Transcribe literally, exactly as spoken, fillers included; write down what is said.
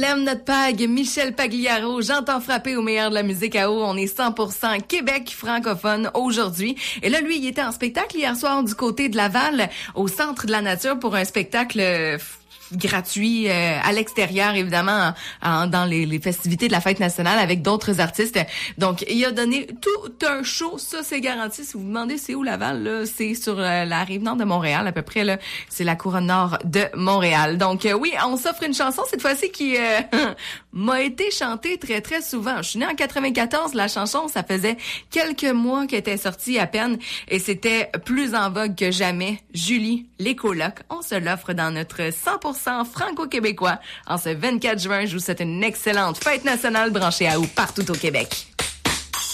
l'aime notre pag, Michel Pagliaro, j'entends frapper au meilleur de la musique à eau. On est cent pour cent Québec francophone aujourd'hui. Et là, lui, il était en spectacle hier soir du côté de Laval, au Centre de la Nature, pour un spectacle euh, gratuit euh, à l'extérieur, évidemment, en, en, dans les, les festivités de la fête nationale avec d'autres artistes. Donc, il a donné tout un show, ça c'est garanti. Si vous vous demandez c'est où Laval, là, c'est sur euh, la rive nord de Montréal, à peu près, là, c'est la couronne nord de Montréal. Donc, euh, oui, on s'offre une chanson cette fois-ci qui euh, m'a été chantée très, très souvent. Je suis née en quatre-vingt-quatorze, la chanson, ça faisait quelques mois qu'elle était sortie à peine et c'était plus en vogue que jamais. Julie, les colocs, on se l'offre dans notre cent pour cent franco-québécois en ce vingt-quatre juin. Je vous souhaite une excellente fête nationale branchée à où partout au Québec.